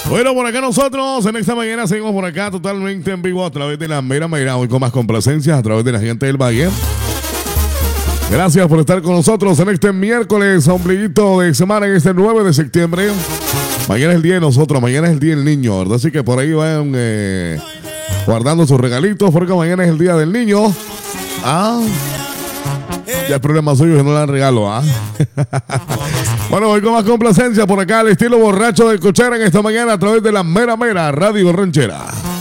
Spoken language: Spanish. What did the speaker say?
Bueno, por acá nosotros en esta mañana seguimos por acá totalmente en vivo a través de la Mera Mera, hoy con más complacencias a través de la gente del Valle. Gracias por estar con nosotros en este miércoles, ombliguito de semana, en este 9 de septiembre. Mañana es el día de nosotros, mañana es el día del niño, ¿verdad? Así que por ahí vayan guardando sus regalitos porque mañana es el día del niño. Ya el problema suyo que no le dan regalo, Bueno, voy con más complacencia por acá, al estilo borracho del Cochera en esta mañana a través de la Mera Mera Radio Ranchera.